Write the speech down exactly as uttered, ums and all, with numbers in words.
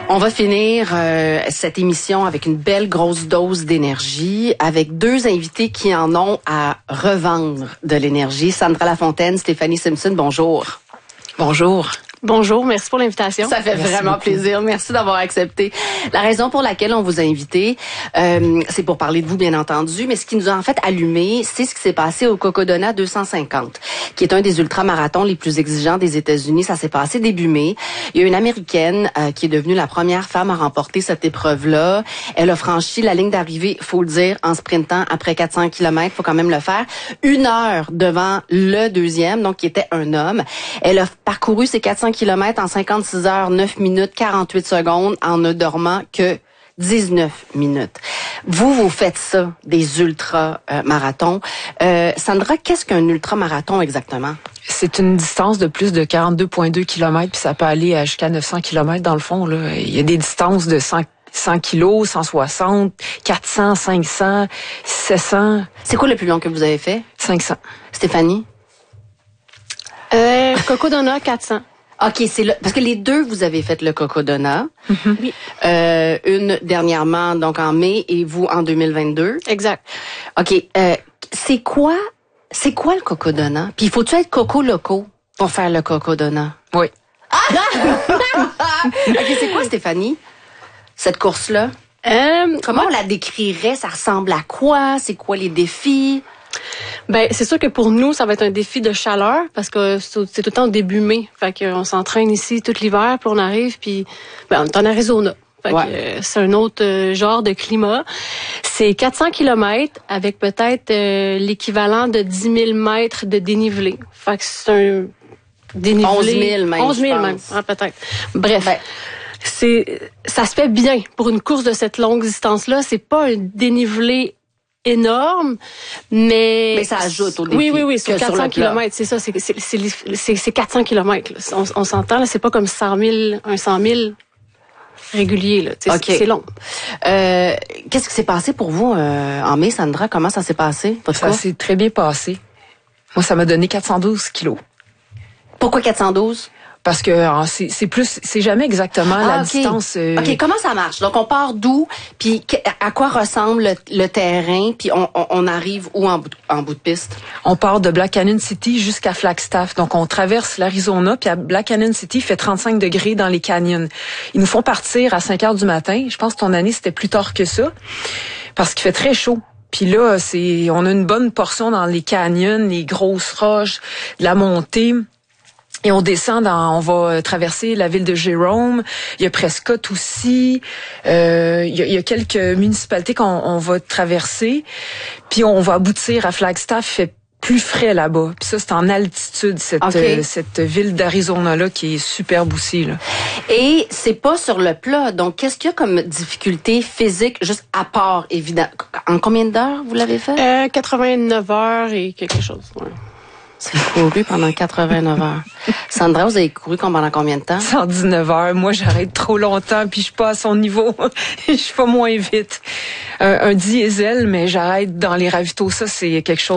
On va finir euh, cette émission avec une belle grosse dose d'énergie, avec deux invités qui en ont à revendre de l'énergie. Sandra Lafontaine, Stéphanie Simpson, bonjour. Bonjour. Bonjour, merci pour l'invitation. Ça fait Merci vraiment beaucoup. plaisir. Merci d'avoir accepté. La raison pour laquelle on vous a invité, euh, c'est pour parler de vous, bien entendu, mais ce qui nous a en fait allumé, c'est ce qui s'est passé au Cocodona deux cent cinquante, qui est un des ultramarathons les plus exigeants des États-Unis. Ça s'est passé début mai. Il y a une Américaine euh, qui est devenue la première femme à remporter cette épreuve-là. Elle a franchi la ligne d'arrivée, faut le dire, en sprintant après quatre cents kilomètres. Faut quand même le faire. Une heure devant le deuxième, donc qui était un homme. Elle a parcouru ces quatre cents kilomètres en cinquante-six heures, neuf minutes, quarante-huit secondes, en ne dormant que dix-neuf minutes. Vous, vous faites ça, des ultra-marathons. Euh, Sandra, qu'est-ce qu'un ultramarathon exactement? C'est une distance de plus de quarante-deux virgule deux kilomètres, puis ça peut aller à jusqu'à neuf cents kilomètres dans le fond. Là. Il y a des distances de cent, cent kilos, cent soixante, quatre cents, cinq cents, sept cents. C'est quoi le plus long que vous avez fait? cinq cents. Stéphanie? Euh, Cocodona, quatre cents. OK, c'est le, parce que les deux, vous avez fait le Cocodona. Mm-hmm. Oui. Euh, une dernièrement, donc en mai, et vous en deux mille vingt-deux. Exact. OK, euh, c'est quoi, c'est quoi le Cocodona? Puis faut-tu être coco loco pour faire le Cocodona? Oui. OK, c'est quoi, Stéphanie, cette course-là? Euh, Comment on la décrirait? Ça ressemble à quoi? C'est quoi les défis? ben, c'est sûr que pour nous, ça va être un défi de chaleur parce que c'est c'est tout le temps au début mai. Fait qu'on s'entraîne ici tout l'hiver, puis on arrive, puis ben, on est en Arizona. Fait Ouais. que euh, c'est un autre euh, genre de climat. C'est quatre cents kilomètres avec peut-être euh, l'équivalent de dix mille mètres de dénivelé. Fait que c'est un dénivelé... onze mille même, onze mille je même, pense. ah, peut-être. Bref. Ben, C'est, ça se fait bien pour une course de cette longue distance-là. C'est pas un dénivelé énorme, mais... Mais ça ajoute au défi Oui, oui, oui, sur que sur quatre cents le plat. kilomètres, c'est ça, c'est, c'est, c'est, c'est, c'est quatre cents kilomètres. Là. On, on s'entend, là, c'est pas comme cent mille, un cent mille régulier, là. Tu sais, OK. c'est, c'est long. Euh, qu'est-ce qui s'est passé pour vous euh, en mai, Sandra? Comment ça s'est passé? Votre Ça course? s'est très bien passé. Moi, ça m'a donné quatre cent douze kilos. Pourquoi quatre cent douze? Parce que euh, c'est, c'est plus, c'est jamais exactement la Ah, OK. distance. euh, OK, comment ça marche? Donc, on part d'où? Puis, que- à quoi ressemble le, le terrain? Puis, on, on, on arrive où en bout, de, en bout de piste? On part de Black Canyon City jusqu'à Flagstaff. Donc, on traverse l'Arizona, puis à Black Canyon City, il fait trente-cinq degrés dans les canyons. Ils nous font partir à cinq heures du matin. Je pense que ton année, c'était plus tard que ça, parce qu'il fait très chaud. Puis là, c'est, on a une bonne portion dans les canyons, les grosses roches, de la montée. Et on descend dans, on va traverser la ville de Jerome. Il y a Prescott aussi. Euh, il, y a, il y a quelques municipalités qu'on on va traverser. Puis on va aboutir à Flagstaff. Il fait plus frais là-bas. Puis ça, c'est en altitude, cette, OK. euh, cette ville d'Arizona-là qui est superbe aussi, là. Et c'est pas sur le plat. Donc, qu'est-ce qu'il y a comme difficulté physique, juste à part, évidemment? En combien d'heures vous l'avez fait? Euh, quatre-vingt-neuf heures et quelque chose. Ouais. C'est couru pendant quatre-vingt-neuf heures. Sandra, vous avez couru pendant combien de temps? cent dix-neuf heures. Moi, j'arrête trop longtemps, puis je suis pas à son niveau. Je suis pas moins vite. Un, un diesel, mais j'arrête dans les ravitaux. Ça, c'est quelque chose